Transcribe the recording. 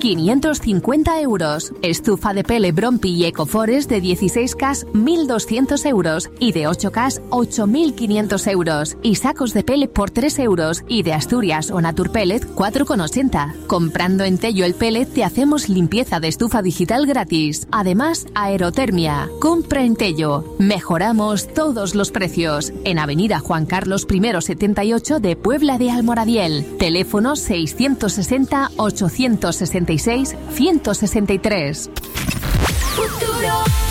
550 euros. Estufa de pele Brompi y Ecoforest de 16K, 1.200 euros. Y de 8K, 8.500 euros. Y sacos de pele por 3 euros. Y de Asturias o Naturpellet, 4,80. Comprando en Tello el pellet te hacemos limpieza de estufa digital gratis. Además, aerotermia. Compra en Tello. Mejoramos todos los precios. En Avenida Juan Carlos I 78 de Puebla de Almoradiel. Teléfono 660 866 163. Futuro.